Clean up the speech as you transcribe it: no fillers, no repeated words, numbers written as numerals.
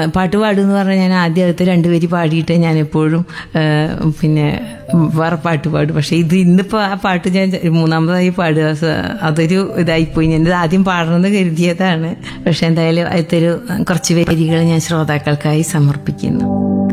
പാട്ട് പാടുമെന്ന് പറഞ്ഞാൽ ഞാൻ ആദ്യത്തെ 2 വരി പാടിയിട്ട് ഞാൻ എപ്പോഴും പിന്നെ വേറെ പാട്ട് പാടും. പക്ഷെ ഇന്നിപ്പോൾ ആ പാട്ട് ഞാൻ 3ാമതായി പാടുക. അതൊരു ഇതായിപ്പോയി. ഞാനിത് ആദ്യം പാടണമെന്ന് കരുതിയതാണ്. പക്ഷെ എന്തായാലും അതിലൊരു കുറച്ച് വരികൾ ഞാൻ ശ്രോതാക്കൾക്കായി സമർപ്പിക്കുന്നു.